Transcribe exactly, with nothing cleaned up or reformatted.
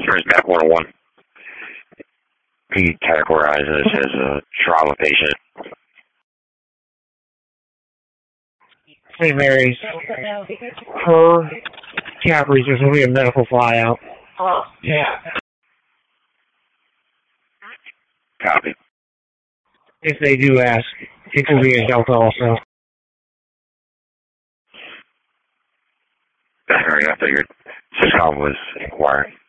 First Map one oh one. He categorizes as a trauma patient. Saint Mary's. Per Capri's, there's going to be a medical flyout. Oh, yeah. Copy. If they do ask, it could be a Delta also. Alright, I figured. Syscom was inquiring.